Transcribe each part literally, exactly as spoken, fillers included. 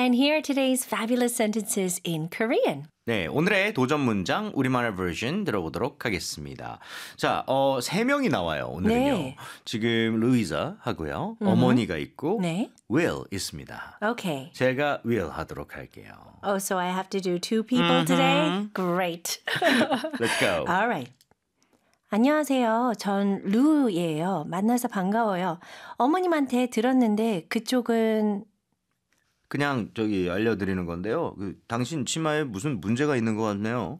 And here are today's fabulous sentences in Korean. 네, 오늘의 도전 문장 우리말 버전 들어보도록 하겠습니다. 자, 어, 세 명이 나와요, 오늘은요. 네. 지금 루이자 하고요. 음흠. 어머니가 있고 네. Will 있습니다. Okay. 제가 Will 하도록 할게요. Oh, so I have to do two people today? Great. Let's go. All right. 안녕하세요. 전 루예요. 만나서 반가워요. 어머님한테 들었는데 그쪽은 그냥 저기 알려드리는 건데요. 그, 당신 치마에 무슨 문제가 있는 것 같네요.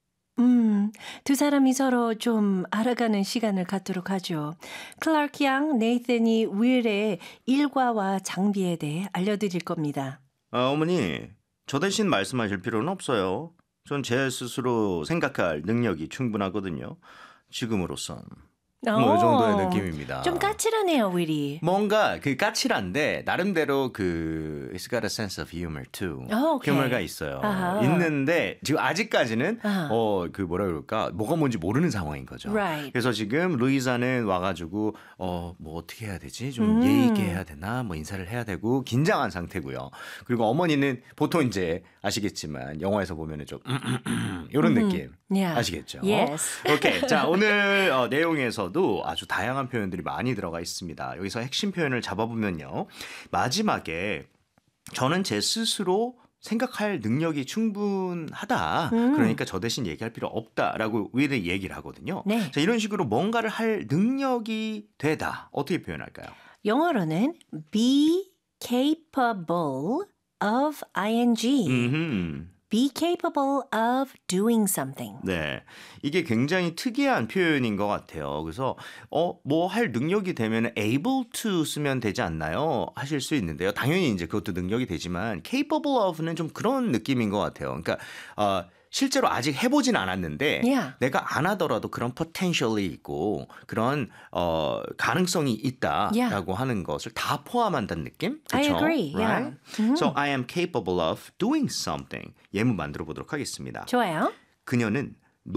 음, 두 사람이 서로 좀 알아가는 시간을 갖도록 하죠. 클라크 양, 네이튼이 윌의 일과와 장비에 대해 알려드릴 겁니다. 아, 어머니, 저 대신 말씀하실 필요는 없어요. 전 제 스스로 생각할 능력이 충분하거든요. 지금으로선. 뭐 이 정도의 느낌입니다. 좀 까칠하네요, 윌이. 뭔가 그 까칠한데 나름대로 그 It's got a sense of humor too. 어, 오케이. 휴머가 있어요. 아하. 있는데 지금 아직까지는 아하. 어 그 뭐라 그럴까 뭐가 뭔지 모르는 상황인 거죠. Right. 그래서 지금 루이사는 와가지고 어 뭐 어떻게 해야 되지? 좀 음. 예의 있게 해야 되나? 뭐 인사를 해야 되고 긴장한 상태고요. 그리고 어머니는 보통 이제 아시겠지만 영화에서 보면은 좀 이런 느낌 Yeah. 아시겠죠? Yes. 오케이. 자, 오늘 어, 내용에서도 아주 다양한 표현들이 많이 들어가 있습니다. 여기서 핵심 표현을 잡아보면요. 마지막에 저는 제 스스로 생각할 능력이 충분하다. 음. 그러니까 저 대신 얘기할 필요 없다라고 윌이 얘기를 하거든요. 네. 자, 이런 식으로 뭔가를 할 능력이 되다. 어떻게 표현할까요? 영어로는 be capable of ing. 음흠. Be capable of doing something. 네, 이게 굉장히 특이한 표현인 것 같아요. 그래서 어, 뭐 할 능력이 되면 able to 쓰면 되지 않나요? 하실 수 있는데요. 당연히 이제 그것도 능력이 되지만 capable of는 좀 그런 느낌인 것 같아요. 그러니까 어, 실제로 아직 해보진 않았는데 Yeah. 내가 안 하더라도 그런 potential이 있고 그런 어, 가능성이 있다라고 Yeah. 하는 것을 다 포함한다는 느낌? I 그렇죠? agree. Right? Yeah. So I am capable of doing something. 예문 만들어 보도록 하겠습니다. 좋아요. 그녀는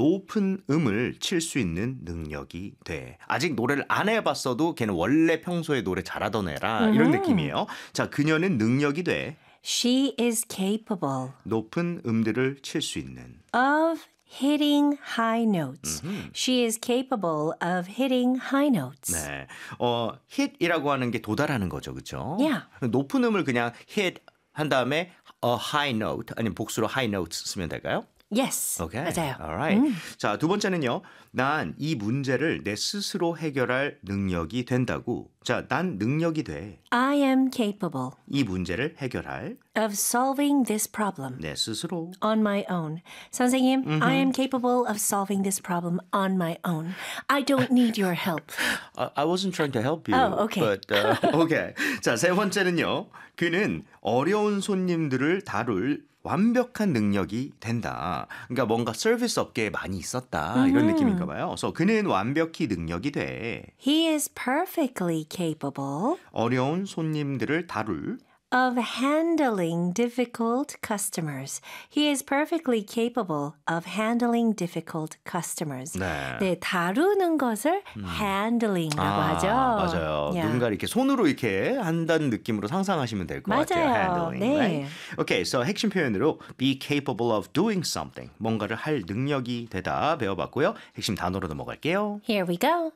높은 음을 칠 수 있는 능력이 돼. 아직 노래를 안 해봤어도 걔는 원래 평소에 노래 잘하던 애라 이런 느낌이에요. 자, 그녀는 능력이 돼. She is capable 높은 음들을 칠 수 있는. of hitting high notes. She is capable of hitting high notes. 네, 어, hit이라고 하는 게 도달하는 거죠, 그렇죠? Yeah. 높은 음을 그냥 hit 한 다음에 a high note 아니면 복수로 high notes 쓰면 될까요? Yes. 오케이. 맞아요. Alright. 음. 자, 두 번째는요. 난 이 문제를 내 스스로 해결할 능력이 된다고. 자, 난 능력이 돼. I am capable 이 문제를 해결할 of solving this problem 내 스스로. on my own. 선생님, I am capable of solving this problem on my own. I don't need your help. I, I wasn't trying to help you. Oh, okay. But, uh, okay. 자, 세 번째는요. 그는 어려운 손님들을 다룰 완벽한 능력이 된다. 그러니까 뭔가 서비스 업계에 많이 있었다. 이런 느낌인가 봐요. 그래서 그는 완벽히 능력이 돼. He is perfectly capable 어려운 손님들을 다룰 of handling difficult customers. He is perfectly capable of handling difficult customers. 네. 네, 다루는 것을 handling이라고 아, 하죠. 맞아요. Yeah. 누군가 이렇게 손으로 이렇게 한다는 느낌으로 상상하시면 될 것 같아요. 맞아요. handling. 네. Right? Okay, so 핵심 표현으로 be capable of doing something. 뭔가를 할 능력이 되다 배워봤고요. 핵심 단어로 넘어갈게요. Here we go.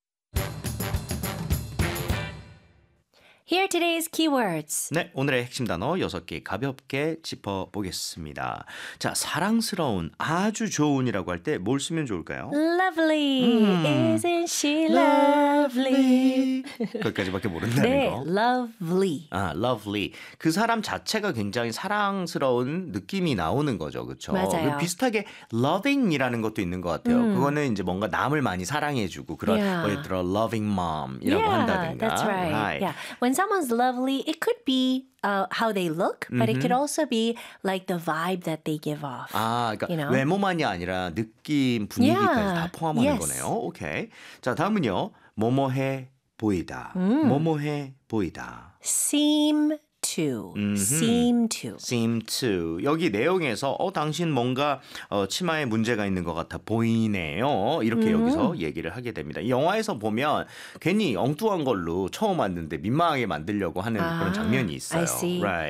Here are today's keywords. 네, 오늘의 핵심 단어 여섯 개 가볍게 짚어보겠습니다. 자, 사랑스러운, 아주 좋은이라고 할 때 뭘 쓰면 좋을까요? Lovely. Isn't she lovely? 거기까지밖에 모른다는 네, 거. lovely. 아, lovely. 그 사람 자체가 굉장히 사랑스러운 느낌이 나오는 거죠. 그렇죠? 맞아요. 비슷하게 loving이라는 것도 있는 것 같아요. 음. 그거는 이제 뭔가 남을 많이 사랑해주고 그런 Yeah. 뭐 예를 들어 loving mom이라고 Yeah, 한다든가. that's right. Right. Yeah. When someone's lovely, it could be uh, how they look, but it could also be like the vibe that they give off. 아, 그러니까 you know? 외모만이 아니라 느낌, 분위기까지 Yeah. 다 포함하는 Yes. 거네요. 오케이. 자, 다음은요. 뭐뭐해 보이다. 뭐뭐해 보이다. Seem to. Seem to. seem to. 여기 내용에서 어 당신 뭔가 어, 치마에 문제가 있는 것 같아 보이네요. 이렇게 여기서 얘기를 하게 됩니다. 이 영화에서 보면 괜히 엉뚱한 걸로 처음 왔는데 민망하게 만들려고 하는 아, 그런 장면이 있어요. I see. Right.